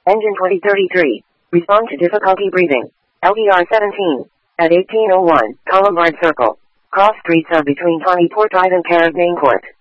Engine 2033. Respond to difficulty breathing. LDR 17. At 1801, Columbine Circle. Cross streets are between Tawnyport Drive and Caribbean Court.